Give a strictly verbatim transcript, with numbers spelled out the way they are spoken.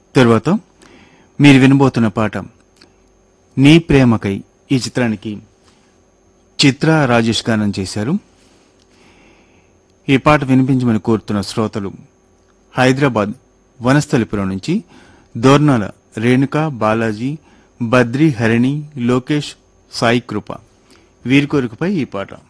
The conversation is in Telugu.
తరువాత మీరు వినబోతున్న పాట నీ ప్రేమకై. ఈ చిత్రానికి చిత్ర రాజేష్ గానం చేశారు. ఈ పాట వినిపించమని కోరుతున్న శ్రోతలు హైదరాబాద్ వనస్థలిపురం నుంచి దోర్నాల రేణుక, బాలాజీ, బద్రి, హరిణి, లోకేష్, సాయి కృప. వీరి కోరికపై ఈ పాట.